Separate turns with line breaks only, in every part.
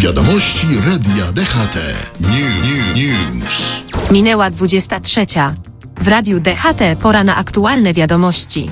Wiadomości Radia DHT. News.
Minęła 23. W Radiu DHT pora na aktualne wiadomości.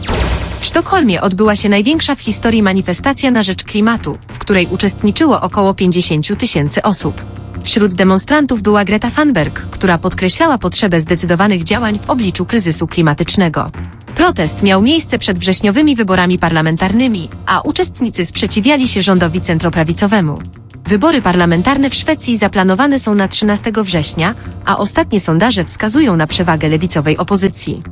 W Sztokholmie odbyła się największa w historii manifestacja na rzecz klimatu, w której uczestniczyło około 50 000 osób. Wśród demonstrantów była Greta Thunberg, która podkreślała potrzebę zdecydowanych działań w obliczu kryzysu klimatycznego. Protest miał miejsce przed wrześniowymi wyborami parlamentarnymi, a uczestnicy sprzeciwiali się rządowi centroprawicowemu. Wybory parlamentarne w Szwecji zaplanowane są na 13 września, a ostatnie sondaże wskazują na przewagę lewicowej opozycji.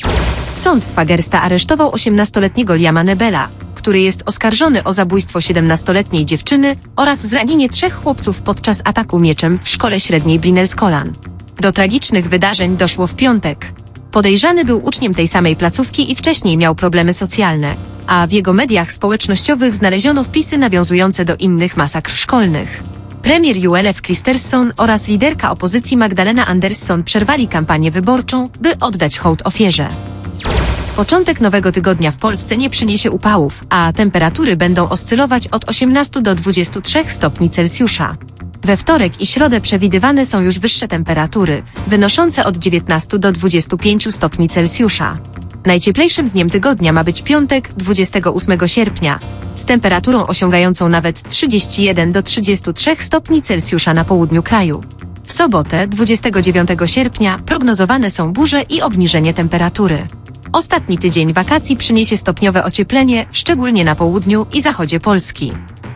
Sąd w Fagersta aresztował 18-letniego Liama Nebela, który jest oskarżony o zabójstwo 17-letniej dziewczyny oraz zranienie 3 chłopców podczas ataku mieczem w szkole średniej Brinelskolan. Do tragicznych wydarzeń doszło w piątek. Podejrzany był uczniem tej samej placówki i wcześniej miał problemy socjalne, a w jego mediach społecznościowych znaleziono wpisy nawiązujące do innych masakr szkolnych. Premier Ulf Kristersson oraz liderka opozycji Magdalena Andersson przerwali kampanię wyborczą, by oddać hołd ofierze. Początek nowego tygodnia w Polsce nie przyniesie upałów, a temperatury będą oscylować od 18 do 23 stopni Celsjusza. We wtorek i środę przewidywane są już wyższe temperatury, wynoszące od 19 do 25 stopni Celsjusza. Najcieplejszym dniem tygodnia ma być piątek, 28 sierpnia, z temperaturą osiągającą nawet 31 do 33 stopni Celsjusza na południu kraju. W sobotę, 29 sierpnia, prognozowane są burze i obniżenie temperatury. Ostatni tydzień wakacji przyniesie stopniowe ocieplenie, szczególnie na południu i zachodzie Polski.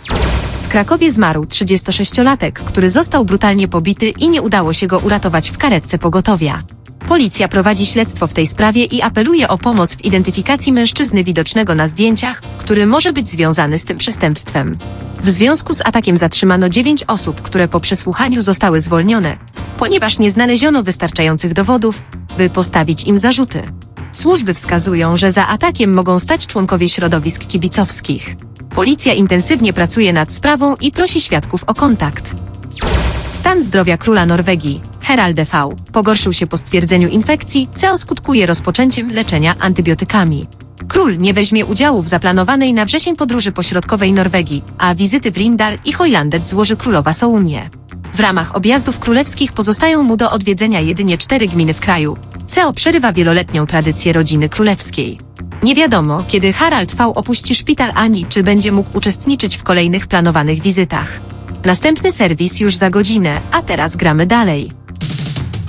W Krakowie zmarł 36-latek, który został brutalnie pobity i nie udało się go uratować w karetce pogotowia. Policja prowadzi śledztwo w tej sprawie i apeluje o pomoc w identyfikacji mężczyzny widocznego na zdjęciach, który może być związany z tym przestępstwem. W związku z atakiem zatrzymano 9 osób, które po przesłuchaniu zostały zwolnione, ponieważ nie znaleziono wystarczających dowodów, by postawić im zarzuty. Służby wskazują, że za atakiem mogą stać członkowie środowisk kibicowskich. Policja intensywnie pracuje nad sprawą i prosi świadków o kontakt. Stan zdrowia króla Norwegii, Harald V, pogorszył się po stwierdzeniu infekcji, co skutkuje rozpoczęciem leczenia antybiotykami. Król nie weźmie udziału w zaplanowanej na wrzesień podróży po środkowej Norwegii, a wizyty w Rindal i Højlandet złoży królowa Sołunje. W ramach objazdów królewskich pozostają mu do odwiedzenia jedynie 4 gminy w kraju, co przerywa wieloletnią tradycję rodziny królewskiej. Nie wiadomo, kiedy Harald V opuści szpital ani czy będzie mógł uczestniczyć w kolejnych planowanych wizytach. Następny serwis już za godzinę, a teraz gramy dalej.